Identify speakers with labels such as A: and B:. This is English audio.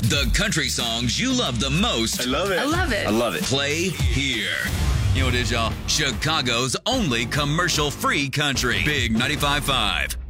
A: The country songs you love the most.
B: I love it.
C: I love it.
B: I love it.
A: Play here. You know what it is, y'all? Chicago's only commercial-free country. Big 95.5.